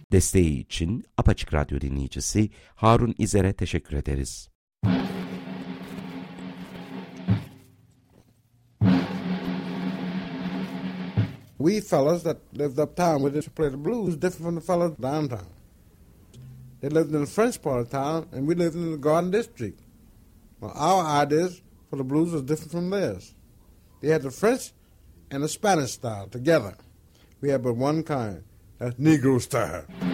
Desteği için Apaçık Radyo dinleyicisi Harun İzer'e teşekkür ederiz. We fellas that lived uptown with us to play the blues different from the fellas downtown. They lived in the French part of town, and we lived in the Garden District. Well, our ideas for the blues was different from theirs. They had the French and the Spanish style together. We had but one kind, that's Negro style.